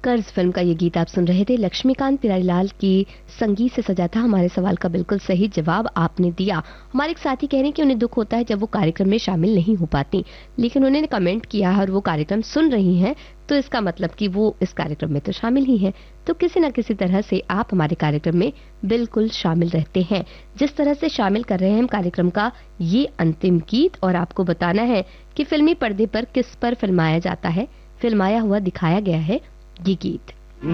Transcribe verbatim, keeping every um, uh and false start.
कर्ज फिल्म का ये गीत आप सुन रहे थे। लक्ष्मीकांत प्यारीलाल की संगीत से सजा था। हमारे सवाल का बिल्कुल सही जवाब आपने दिया। हमारे एक साथी कह रहे हैं कि उन्हें दुख होता है जब वो कार्यक्रम में शामिल नहीं हो पाती, लेकिन उन्होंने कमेंट किया और वो कार्यक्रम सुन रही हैं, तो इसका मतलब कि वो इस कार्यक्रम में तो शामिल ही हैं। तो किसी ना किसी तरह से आप हमारे कार्यक्रम में बिल्कुल शामिल रहते हैं। जिस तरह से शामिल कर रहे हैं हम कार्यक्रम का ये अंतिम गीत, और आपको बताना है कि फिल्मी पर्दे पर किस पर फिल्माया जाता है, फिल्माया हुआ दिखाया गया है ये गीत।